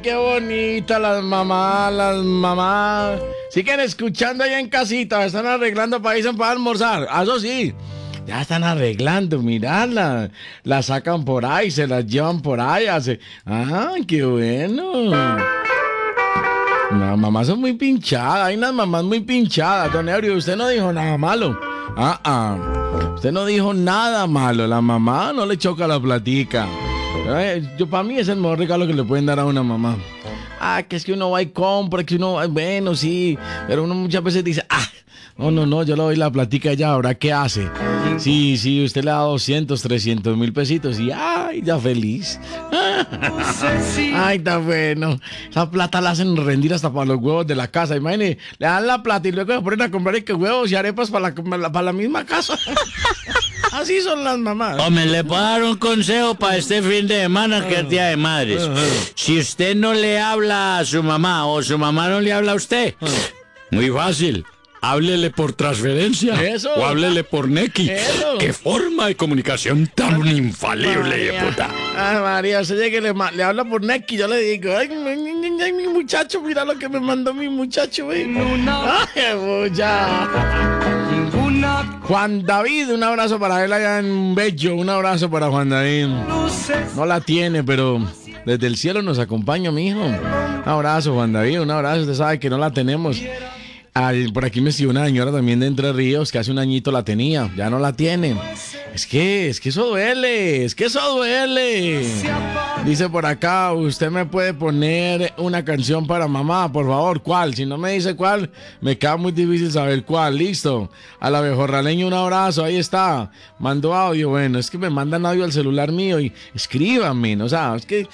qué bonita las mamás, las mamás. Siguen escuchando ahí en casita, están arreglando para irse para almorzar. Eso sí, ya están arreglando, mirad, la sacan por ahí, se las llevan por ahí. Qué bueno. Las mamás son muy pinchadas, hay unas mamás muy pinchadas. Don Eurio, usted no dijo nada malo. Usted no dijo nada malo. La mamá no le choca la platica. Para mí es el mejor regalo que le pueden dar a una mamá. Que es que uno va y compra, que uno va, bueno, sí, pero uno muchas veces dice, no, yo le doy la platica a ella, ahora qué hace. Sí, usted le da 200, 300 mil pesitos y ya feliz. Está bueno. Esa plata la hacen rendir hasta para los huevos de la casa. Imagínese, le dan la plata y luego se ponen a comprar huevos y arepas para la misma casa. Así son las mamás. Hombre, le puedo dar un consejo para este fin de semana que es Día de Madres. Si usted no le habla a su mamá o su mamá no le habla a usted, muy fácil. Háblele por transferencia. Eso. O háblele por Nequi. Eso. ¡Qué forma de comunicación tan infalible, de puta! María, usted llega y le habla por Nequi. Yo le digo, mi muchacho, mira lo que me mandó mi muchacho. Juan David, un abrazo para él allá en Bello. Un abrazo para Juan David. No la tiene, pero desde el cielo nos acompaña, mijo. Un abrazo, Juan David, un abrazo. Usted sabe que no la tenemos. Por aquí me siguió una señora también de Entre Ríos que hace un añito la tenía, ya no la tiene. Es que eso duele, Dice por acá, usted me puede poner una canción para mamá, por favor. ¿Cuál? Si no me dice cuál, me queda muy difícil saber cuál. Listo. A la Bejorraleña un abrazo, ahí está. Mandó audio, bueno, es que me mandan audio al celular mío y escríbanme, o sea, es que